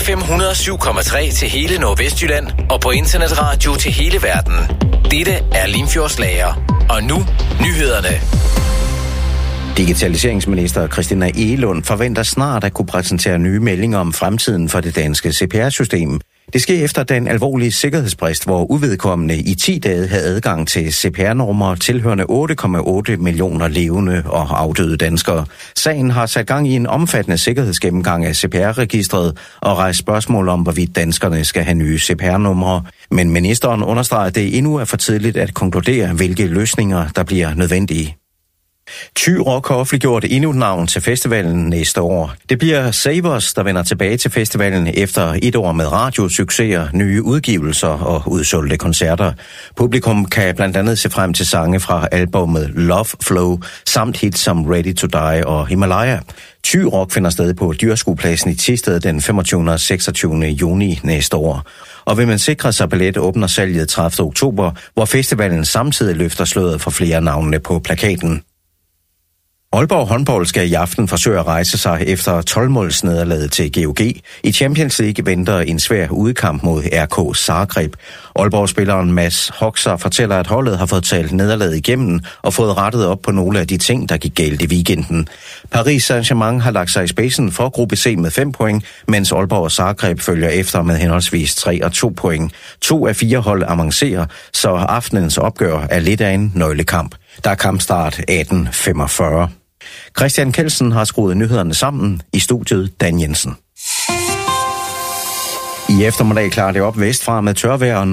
FM 107,3 til hele Nordvestjylland og på internetradio til hele verden. Dette er Limfjords Lager. Og nu nyhederne. Digitaliseringsminister Christina Egelund forventer snart at kunne præsentere nye meldinger om fremtiden for det danske CPR-system. Det sker efter den alvorlige sikkerhedsbrist, hvor uvedkommende i 10 dage havde adgang til CPR-numre tilhørende 8,8 millioner levende og afdøde danskere. Sagen har sat gang i en omfattende sikkerhedsgennemgang af CPR-registret og rejst spørgsmål om, hvorvidt danskerne skal have nye CPR-numre. Men ministeren understreger, at det endnu er for tidligt at konkludere, hvilke løsninger der bliver nødvendige. Thy Rock har offentliggjort endnu et navn til festivalen næste år. Det bliver Savers, der vender tilbage til festivalen efter 1 år med radiosucceser, nye udgivelser og udsolgte koncerter. Publikum kan blandt andet se frem til sange fra albummet Love Flow, samt hits som Ready to Die og Himalaya. Thy Rock finder sted på Dyrskuepladsen i Thisted den 25. og 26. juni næste år. Og vil man sikre sig billet, åbner salget 30. oktober, hvor festivalen samtidig løfter sløret for flere navnene på plakaten. Aalborg håndbold skal i aften forsøge at rejse sig efter 12-målsnederlaget til GOG. I Champions League venter en svær udkamp mod RK Zagreb. Aalborg-spilleren Mads Hoxer fortæller, at holdet har fået talt nederlaget igennem og fået rettet op på nogle af de ting, der gik galt i weekenden. Paris Saint-Germain har lagt sig i spidsen for gruppe C med 5 point, mens Aalborg og Zagreb følger efter med henholdsvis 3 og 2 point. 2 af 4 hold avancerer, så aftenens opgør er lidt af en nøglekamp. Der er kampstart 18:45. Christian Kelsen har skruet nyhederne sammen. I studiet Dan Jensen. I eftermiddag klarer det op vestfra med tørvejr og